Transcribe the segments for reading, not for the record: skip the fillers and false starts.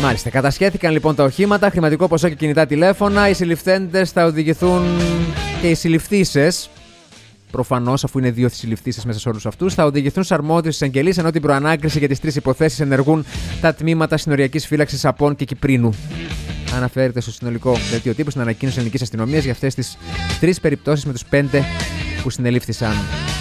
Μάλιστα. Κατασχέθηκαν λοιπόν τα οχήματα, χρηματικό ποσό και κινητά τηλέφωνα. Οι συλληφθέντες θα οδηγηθούν και οι συλληφθήσεις. Προφανώς, αφού είναι 2 συλληφθήσεις μέσα σε όλους αυτούς, θα οδηγηθούν στους αρμόδιους εισαγγελείς, ενώ την προανάκριση για τις 3 υποθέσεις ενεργούν τα τμήματα συνοριακής φύλαξης Απών και Κυπρίνου. Αναφέρεται στο συνολικό δελτίο τύπου στην ανακοίνωση ελληνικής αστυνομίας για αυτές τις 3 περιπτώσεις με τους 5 που συνελήφθησαν.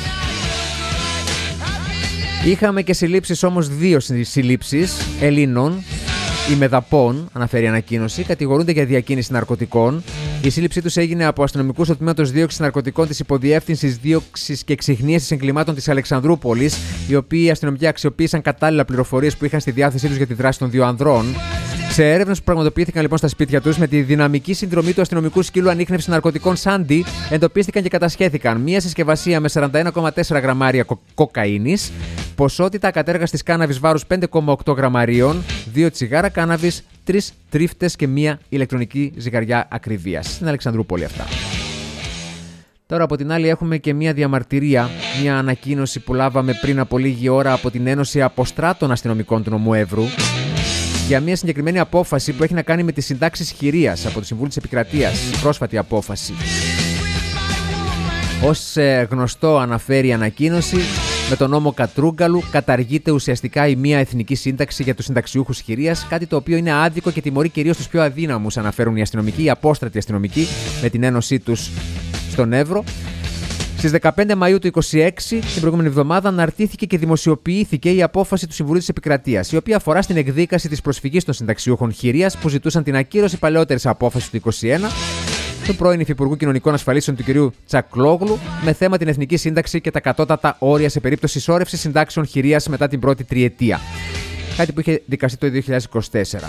Είχαμε και συλλήψεις όμως, 2 συλλήψεις Ελλήνων. Οι Μεδαπών, αναφέρει η ανακοίνωση, κατηγορούνται για διακίνηση ναρκωτικών. Η σύλληψή τους έγινε από αστυνομικούς του τμήματος δίωξης ναρκωτικών της Υποδιεύθυνσης Δίωξης και Εξιχνίασης Εγκλημάτων της Αλεξανδρούπολης, οι οποίοι αστυνομικοί αξιοποίησαν κατάλληλα πληροφορίες που είχαν στη διάθεσή τους για τη δράση των 2 ανδρών. Σε έρευνες που πραγματοποιήθηκαν λοιπόν στα σπίτια τους, με τη δυναμική συνδρομή του αστυνομικού σκύλου ανίχνευσης ναρκωτικών Σάντι, εντοπίστηκαν και κατασχέθηκαν μία συσκευασία με 41,4 γραμμάρια κοκαίνης, ποσότητα ακατέργαστης κάναβης βάρους 5,8 γραμμαρίων, 2 τσιγάρα κάναβης, 3 τρίφτες και 1 ηλεκτρονική ζυγαριά ακριβίας. Στην Αλεξανδρούπολη αυτά. Τώρα από την άλλη έχουμε και μια διαμαρτυρία, μια ανακοίνωση που λάβαμε πριν από λίγη ώρα από την Ένωση Αποστράτων Αστυνομικών του νομού Εύρου, για μια συγκεκριμένη απόφαση που έχει να κάνει με τις συντάξεις χειρίας από το Συμβούλιο της Επικρατείας. Πρόσφατη απόφαση. Ως γνωστό, αναφέρει η ανακοίνωση, με τον νόμο Κατρούγκαλου καταργείται ουσιαστικά η μία εθνική σύνταξη για τους συνταξιούχους χειρίας, κάτι το οποίο είναι άδικο και τιμωρεί κυρίως τους πιο αδύναμους, αναφέρουν οι αστυνομικοί, οι απόστρατοι αστυνομικοί, με την ένωσή τους στον Εύρο. Στις 15 Μαΐου του 2026, την προηγούμενη εβδομάδα, αναρτήθηκε και δημοσιοποιήθηκε η απόφαση του Συμβουλίου της Επικρατείας, η οποία αφορά στην εκδίκαση της προσφυγής των συνταξιούχων χειρίας που ζητούσαν την ακύρωση παλαιότερης απόφασης του 2021 του πρώην Υφυπουργού Κοινωνικών Ασφαλίσεων του κ. Τσακλόγλου, με θέμα την εθνική σύνταξη και τα κατώτατα όρια σε περίπτωση σώρευσης συντάξεων χειρίας μετά την πρώτη τριετία. Κάτι που είχε δικαστεί το 2024.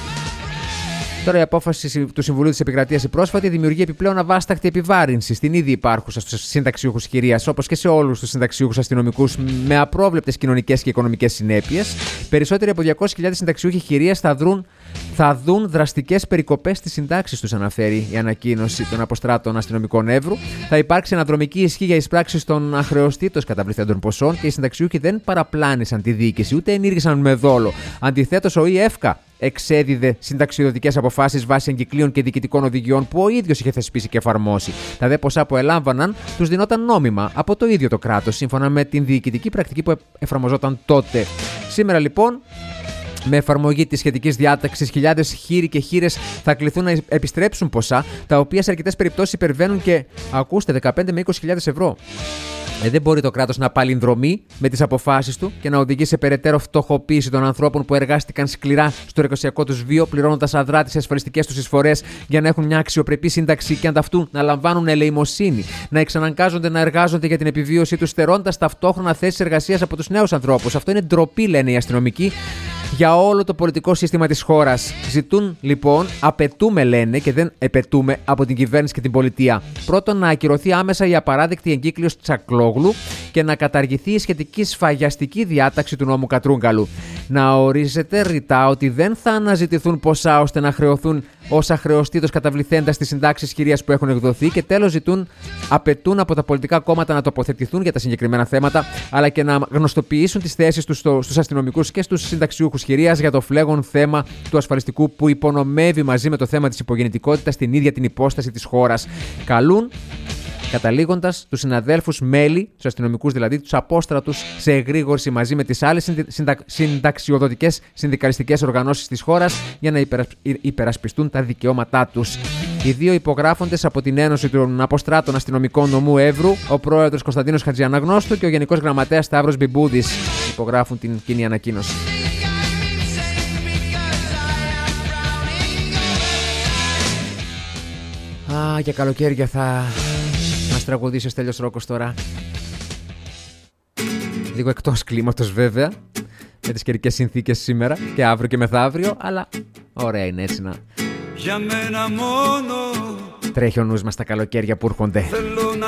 Τώρα η απόφαση του Συμβουλίου της Επικρατείας, η πρόσφατη, δημιουργεί επιπλέον αβάσταχτη επιβάρυνση στην ήδη υπάρχουσα στους συνταξιούχους χειρίας, όπως και σε όλους τους συνταξιούχους αστυνομικούς, με απρόβλεπτες κοινωνικές και οικονομικές συνέπειες. Περισσότεροι από 200.000 συνταξιούχοι χειρίας θα δουν δραστικές περικοπές στις συντάξεις τους, αναφέρει η ανακοίνωση των Αποστράτων Αστυνομικών Εύρου. Θα υπάρξει αναδρομική ισχύ για εισπράξεις των αχρεωστήτως καταβληθέντων ποσών και οι συνταξιούχοι δεν παραπλάνησαν τη διοίκηση ούτε ενήργησαν με δόλο. Αντιθέτως, ο ΙΕΦΚΑ εξέδιδε συνταξιοδοτικές αποφάσεις βάσει εγκυκλίων και διοικητικών οδηγιών που ο ίδιος είχε θεσπίσει και εφαρμόσει. Τα δε ποσά που ελάμβαναν τους δινόταν νόμιμα από το ίδιο το κράτος, σύμφωνα με την διοικητική πρακτική που εφαρμοζόταν τότε. Σήμερα λοιπόν, με εφαρμογή της σχετικής διάταξης, χιλιάδες χείροι και χείρες θα κληθούν να επιστρέψουν ποσά, τα οποία σε αρκετές περιπτώσεις υπερβαίνουν και, ακούστε, 15 με 20.000 ευρώ. Δεν μπορεί το κράτος να παλινδρομεί με τις αποφάσεις του και να οδηγεί σε περαιτέρω φτωχοποίηση των ανθρώπων που εργάστηκαν σκληρά στο εργασιακό τους βίο, πληρώνοντας αδρά τις ασφαλιστικές τους εισφορές για να έχουν μια αξιοπρεπή σύνταξη και ανταυτού να λαμβάνουν ελεημοσύνη, να εξαναγκάζονται να εργάζονται για την επιβίωσή τους, στερώντας ταυτόχρονα θέσεις εργασίας από τους νέους ανθρώπους. Αυτό είναι ντροπή, λένε οι αστυνομικοί, για όλο το πολιτικό σύστημα της χώρας. Ζητούν λοιπόν, απαιτούμε λένε και δεν επαιτούμε από την κυβέρνηση και την πολιτεία. Πρώτον, να ακυρωθεί άμεσα η απαράδεκτη εγκύκλιος Τσακλόγλου και να καταργηθεί η σχετική σφαγιαστική διάταξη του νόμου Κατρούγκαλου. Να ορίζεται ρητά ότι δεν θα αναζητηθούν ποσά ώστε να χρεωθούν όσα χρεωστήτως καταβληθέντα στις συντάξεις χειρίας που έχουν εκδοθεί, και τέλος απαιτούν από τα πολιτικά κόμματα να τοποθετηθούν για τα συγκεκριμένα θέματα, αλλά και να γνωστοποιήσουν τις θέσεις τους στους αστυνομικούς και στους συνταξιούχους χειρίας για το φλέγον θέμα του ασφαλιστικού που υπονομεύει μαζί με το θέμα της υπογεννητικότητας την ίδια την υπόσταση της χώρας. Καλούν, καταλήγοντας, τους συναδέλφους μέλη, τους αστυνομικούς δηλαδή, τους απόστρατους, σε εγρήγορση μαζί με τις άλλες συνταξιοδοτικές συνδικαλιστικές οργανώσεις της χώρας για να υπερασπιστούν τα δικαιώματά τους. Οι δύο υπογράφοντες από την Ένωση των Αποστράτων Αστυνομικών νομού Εύρου, ο πρόεδρος Κωνσταντίνος Χατζιαναγνώστου και ο Γενικός Γραμματέας Σταύρος Μπιμπούδης, υπογράφουν την κοινή ανακοίνωση. Για καλοκαίρια θα μας τραγουδήσει ο Στέλιος Ρόκος τώρα. Λίγο εκτός κλίματος βέβαια, με τις καιρικές συνθήκες σήμερα και αύριο και μεθαύριο, αλλά ωραία είναι έτσι να για μένα μόνο τρέχει ο νους μας τα καλοκαίρια που έρχονται. Θέλω